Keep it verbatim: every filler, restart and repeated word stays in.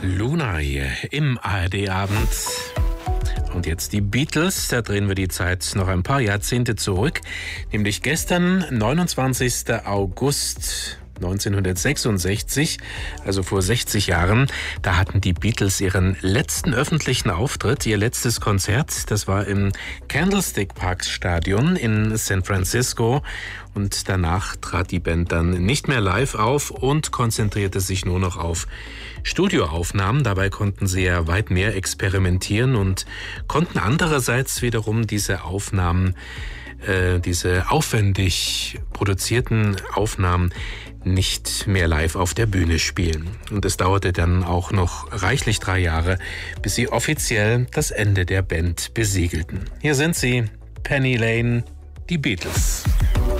Luna hier im A R D-Abend. Und jetzt die Beatles, da drehen wir die Zeit noch ein paar Jahrzehnte zurück. Nämlich gestern, neunundzwanzigster August neunzehnhundertsechsundsechzig, also vor sechzig Jahren, da hatten die Beatles ihren letzten öffentlichen Auftritt, ihr letztes Konzert. Das war im Candlestick Park Stadion in San Francisco. Und danach trat die Band dann nicht mehr live auf und konzentrierte sich nur noch auf Studioaufnahmen. Dabei konnten sie ja weit mehr experimentieren und konnten andererseits wiederum diese Aufnahmen, äh, diese aufwendig produzierten Aufnahmen nicht mehr live auf der Bühne spielen. Und es dauerte dann auch noch reichlich drei Jahre, bis sie offiziell das Ende der Band besiegelten. Hier sind sie, Penny Lane, die Beatles.